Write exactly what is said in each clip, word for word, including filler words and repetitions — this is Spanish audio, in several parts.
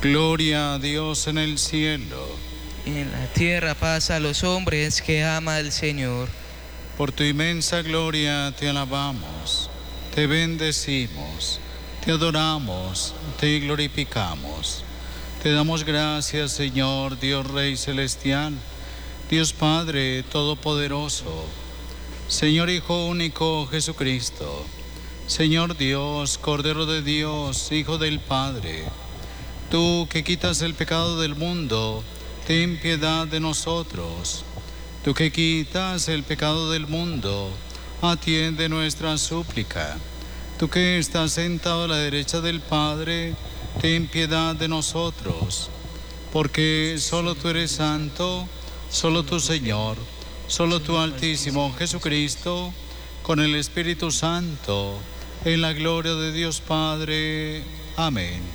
Gloria a Dios en el cielo. Y en la tierra paz a los hombres que ama al Señor. Por tu inmensa gloria te alabamos, te bendecimos, te adoramos, te glorificamos. Te damos gracias, Señor, Dios Rey Celestial, Dios Padre Todopoderoso, Señor Hijo único Jesucristo, Señor Dios, Cordero de Dios, Hijo del Padre. Tú que quitas el pecado del mundo, ten piedad de nosotros. Tú que quitas el pecado del mundo, atiende nuestra súplica. Tú que estás sentado a la derecha del Padre, ten piedad de nosotros. Porque solo tú eres santo, solo tú, Señor, solo tú, Altísimo Jesucristo, con el Espíritu Santo, en la gloria de Dios Padre. Amén.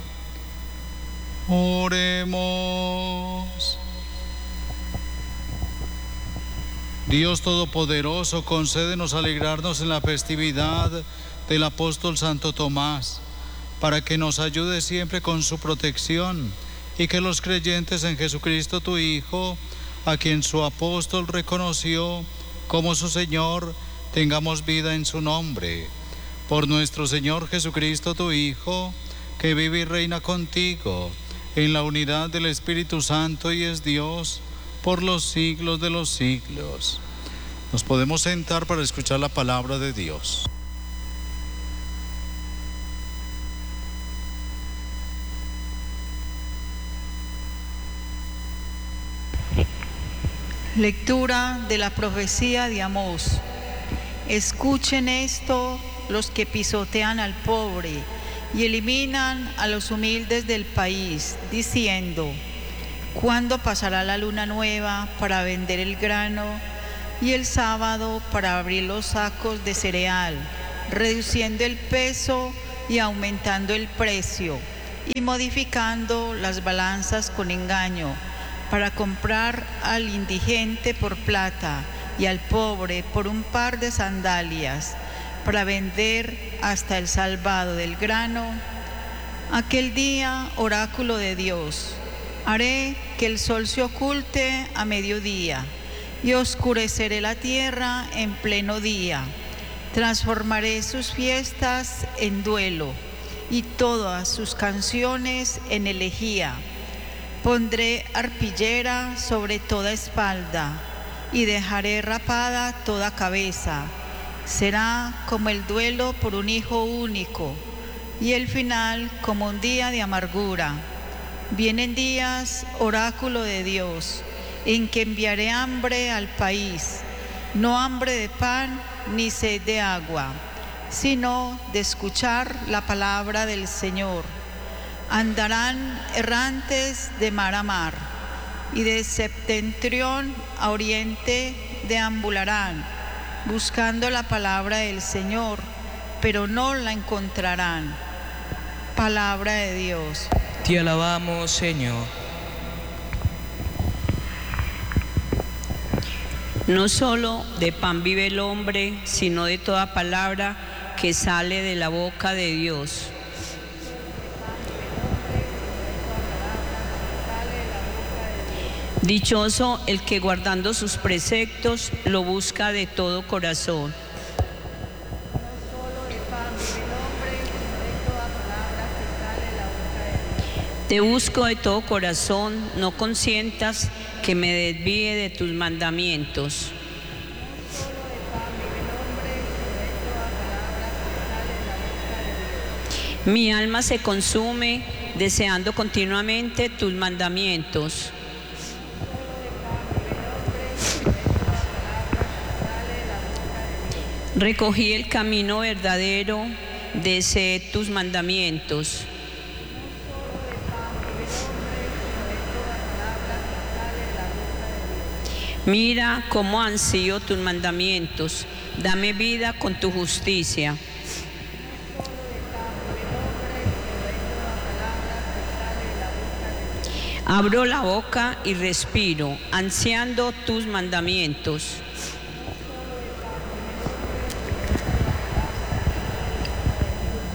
Oremos. Dios Todopoderoso, concédenos alegrarnos en la festividad del apóstol Santo Tomás, para que nos ayude siempre con su protección y que los creyentes en Jesucristo, tu Hijo, a quien su apóstol reconoció como su Señor, tengamos vida en su nombre. Por nuestro Señor Jesucristo, tu Hijo, que vive y reina contigo en la unidad del Espíritu Santo y es Dios por los siglos de los siglos. Nos podemos sentar para escuchar la palabra de Dios. Lectura de la profecía de Amós. Escuchen esto los que pisotean al pobre y eliminan a los humildes del país, diciendo: ¿cuándo pasará la luna nueva para vender el grano y el sábado para abrir los sacos de cereal, reduciendo el peso y aumentando el precio, y modificando las balanzas con engaño, para comprar al indigente por plata y al pobre por un par de sandalias, para vender hasta el salvado del grano? Aquel día, oráculo de Dios, haré que el sol se oculte a mediodía y oscureceré la tierra en pleno día. Transformaré sus fiestas en duelo y todas sus canciones en elegía. Pondré arpillera sobre toda espalda y dejaré rapada toda cabeza. Será como el duelo por un hijo único y el final como un día de amargura. Vienen días, oráculo de Dios, en que enviaré hambre al país, no hambre de pan ni sed de agua, sino de escuchar la palabra del Señor. Andarán errantes de mar a mar, y de septentrión a oriente deambularán, buscando la palabra del Señor, pero no la encontrarán. Palabra de Dios. Te alabamos, Señor. No solo de pan vive el hombre, sino de toda palabra que sale de la boca de Dios. Dichoso el que guardando sus preceptos lo busca de todo corazón. Te busco de todo corazón, no consientas que me desvíe de tus mandamientos. Mi alma se consume deseando continuamente tus mandamientos. Recogí el camino verdadero, deseé tus mandamientos. Mira cómo han sido tus mandamientos, dame vida con tu justicia. Abro la boca y respiro, ansiando tus mandamientos.